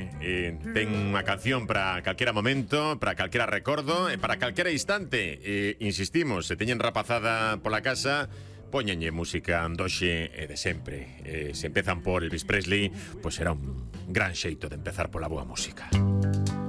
ten unha canción para calquera momento, para calquera recordo e para calquera instante. Insistimos, se teñen rapazada pola casa, póñenlle música andoxe e de sempre. Se empezan por Elvis Presley, pois será un gran xeito de empezar pola boa música.